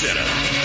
Center.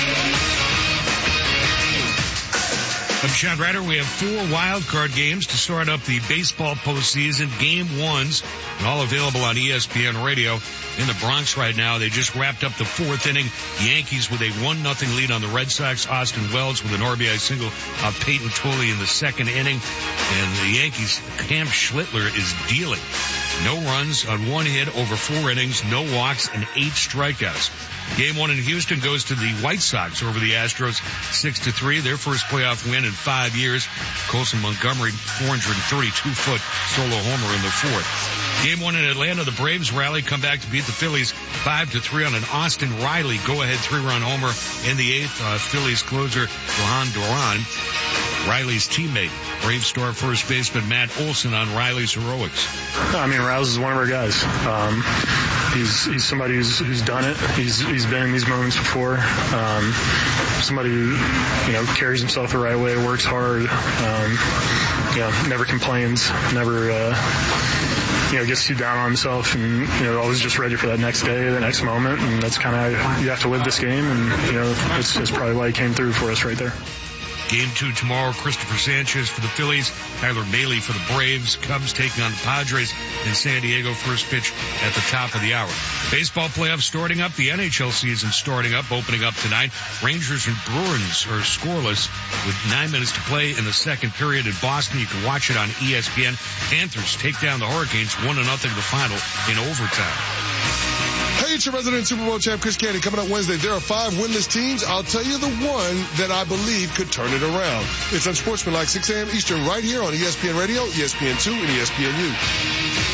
I'm Sean Ryder. We have 4 wild card games to start up the baseball postseason. Game ones, and all available on ESPN Radio. In the Bronx right now, they just wrapped up the 4th inning. Yankees with a 1-0 lead on the Red Sox. Austin Wells with an RBI single of Peyton Tooley in the 2nd inning. And the Yankees, Cam Schlittler is dealing. No runs on 1 hit over 4 innings, no walks, and 8 strikeouts. Game 1 in Houston goes to the White Sox over the Astros 6-3. Their first playoff win in 5 years. Colson Montgomery, 432-foot solo homer in the 4th. Game 1 in Atlanta, the Braves rally, come back to beat the Phillies 5-3 on an Austin Riley go-ahead 3-run homer in the 8th. Phillies closer Johan Duran, Riley's teammate, Brave star first baseman Matt Olson on Riley's heroics. I mean, Riles is one of our guys. He's somebody who's done it. He's been in these moments before. Somebody who, carries himself the right way, works hard, never complains, never, gets too down on himself, and, always just ready for that next day, the next moment. And that's kind of how you have to live this game. And, it's probably why he came through for us right there. Game 2 tomorrow, Christopher Sanchez for the Phillies, Tyler Bailey for the Braves, Cubs taking on the Padres in San Diego, first pitch at the top of the hour. Baseball playoffs starting up, the NHL season starting up, opening up tonight. Rangers and Bruins are scoreless with 9 minutes to play in the second period in Boston. You can watch it on ESPN. Panthers take down the Hurricanes 1-0 the final in overtime. Hey, it's your resident Super Bowl champ, Chris Candy. Coming up Wednesday, there are 5 winless teams. I'll tell you the one that I believe could turn it around. It's Unsportsmanlike, 6 a.m. Eastern, right here on ESPN Radio, ESPN2, and ESPNU.